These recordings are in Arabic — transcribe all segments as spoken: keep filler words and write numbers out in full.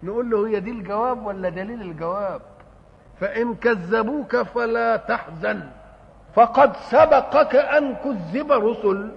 نقول له هي دي الجواب ولا دليل الجواب؟ فإن كذبوك فلا تحزن فقد سبقك أن كذب رسل.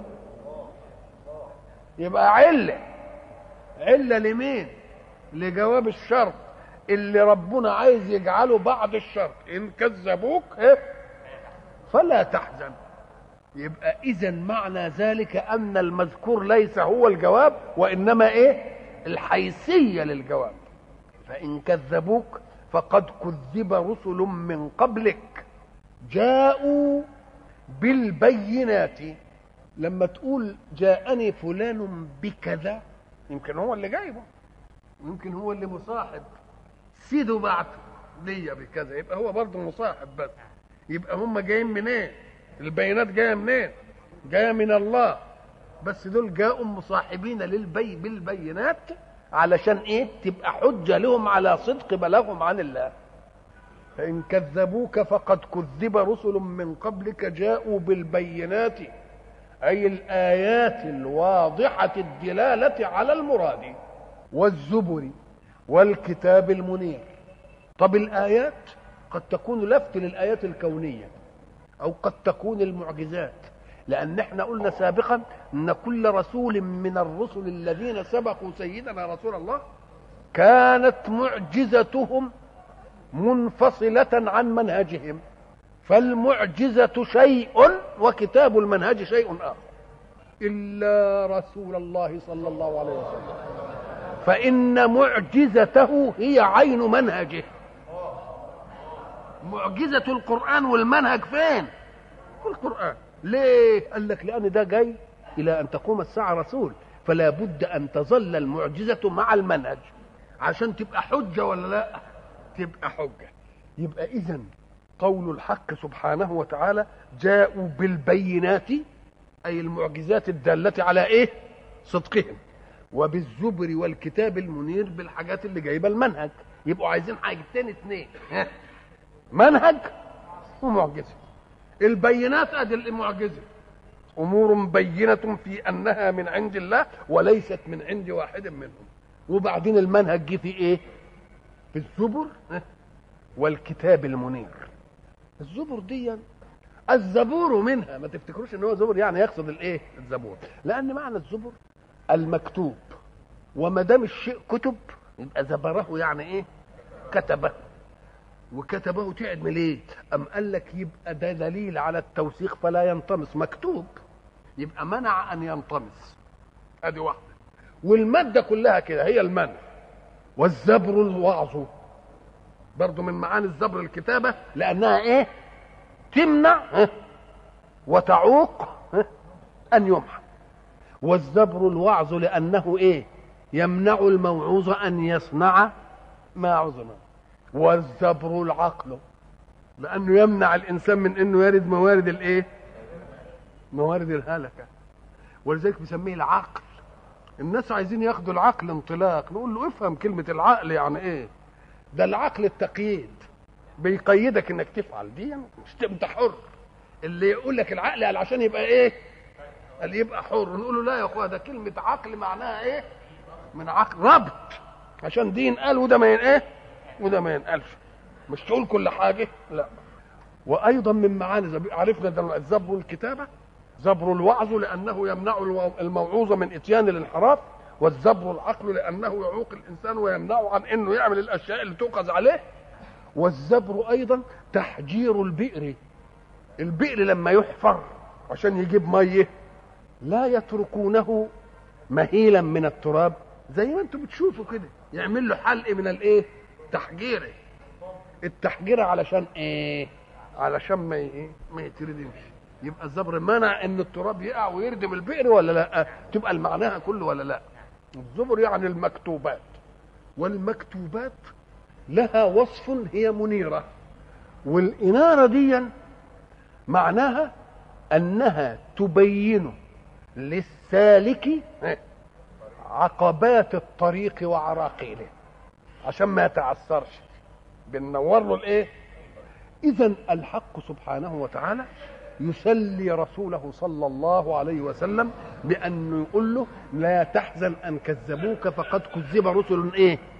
يبقى علة علة لمين؟ لجواب الشرط اللي ربنا عايز يجعله بعد الشرط. إن كذبوك فلا تحزن. يبقى إذن معنى ذلك أن المذكور ليس هو الجواب وإنما إيه؟ الحيثية للجواب. فإن كذبوك فقد كذب رسل من قبلك جاءوا بالبينات. لما تقول جاءني فلان بكذا يمكن هو اللي جايبه، يمكن هو اللي مصاحب، سيده بعته ليا بكذا، يبقى هو برضه مصاحب. بس يبقى هم جايين منين؟ إيه؟ البينات جايه منين؟ إيه؟ جايه من الله. بس دول جاءوا مصاحبين للبي بالبينات علشان ايه؟ تبقى حجه لهم على صدق بلاغهم عن الله. فإن كذبوك فقد كذب رسل من قبلك جاءوا بالبينات أي الآيات الواضحة الدلالة على المراد والزبر والكتاب المنير. طب الآيات قد تكون لفت للآيات الكونية أو قد تكون المعجزات، لأن احنا قلنا سابقا أن كل رسول من الرسل الذين سبقوا سيدنا رسول الله كانت معجزتهم منفصلة عن منهجهم. فالمعجزة شيء وكتاب المنهج شيء آخر، إلا رسول الله صلى الله عليه وسلم فإن معجزته هي عين منهجه. معجزة القرآن والمنهج فين؟ في القرآن. ليه؟ قال لك لأن ده جاي إلى أن تقوم الساعة رسول، فلا بد أن تظل المعجزة مع المنهج عشان تبقى حجة ولا لا؟ تبقى حجة. يبقى إذن قول الحق سبحانه وتعالى جاءوا بالبينات أي المعجزات الدالة على إيه؟ صدقهم، وبالزبر والكتاب المنير بالحاجات اللي جايبة المنهج. يبقوا عايزين حاجتين اتنين، منهج ومعجزة. البينات ادي المعجزة، امور بينة في انها من عند الله وليست من عند واحد منهم. وبعدين المنهج جه في ايه؟ في الزبر والكتاب المنير. الزبر دي الزبور منها، ما تفتكروش ان هو زبر يعني يقصد الايه؟ الزبور، لان معنى الزبر المكتوب، وما دام الشيء كتب يبقى زبره يعني ايه؟ كتبه. وكتبه تعمل ايه؟ ام قال لك يبقى ده دليل على التوثيق فلا ينطمس، مكتوب يبقى منع ان ينطمس. ادي واحده. والماده كلها كده هي المنع. والزبر الوعظ برضو من معاني الزبر الكتابه، لانها ايه؟ تمنع وتعوق ان يمحى. والزبر الوعظ لانه ايه؟ يمنع الموعوظ ان يصنع ما عظمه. والزبر العقل لانه يمنع الانسان من انه يرد موارد الايه؟ موارد الهلكه. ولذلك بيسميه العقل. الناس عايزين ياخدوا العقل انطلاق، نقول له افهم كلمه العقل يعني ايه؟ ده العقل التقييد، بيقيدك انك تفعل دي، مش انت حر. اللي يقول لك العقل قال عشان يبقى ايه؟ قال يبقى حر. نقول له لا يا اخويا، ده كلمه عقل معناها ايه؟ من عقل ربط، عشان دين قال وده ما ايه؟ وده ما ينقلش. مش تقول كل حاجه، لا. وايضا من معاني عرفنا ده الزبر الكتابه، زبر الوعظ لانه يمنع الموعوظ من اتيان الانحراف، والزبر العقل لانه يعوق الانسان ويمنعه عن انه يعمل الاشياء اللي تؤخذ عليه. والزبر ايضا تحجير البئر. البئر لما يحفر عشان يجيب ميه لا يتركونه مهيلا من التراب زي ما انتم بتشوفوا كده، يعمل له حلق من الايه؟ تحجيره. التحجيره علشان ايه؟ علشان ما ايه؟ ما يتردمش. يبقى الزبر منع ان التراب يقع ويردم البئر ولا لا؟ تبقى المعناها كله ولا لا؟ الزبر يعني المكتوبات، والمكتوبات لها وصف هي منيره. والاناره دي معناها انها تبين للسالك عقبات الطريق وعراقيله عشان ما يتعثرش، بننور له الايه؟ اذا الحق سبحانه وتعالى يسلي رسوله صلى الله عليه وسلم بانه يقول له لا تحزن ان كذبوك فقد كذب رسل ايه؟